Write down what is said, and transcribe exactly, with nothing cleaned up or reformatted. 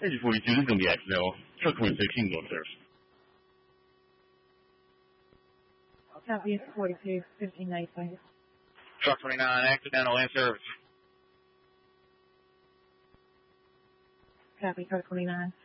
Edge forty-two, this is going to be accidental. Truck twenty-six, you can go upstairs. Copy, forty-two, fifteen ninety-five. Truck twenty-nine, accidental in service. Copy, truck twenty-nine.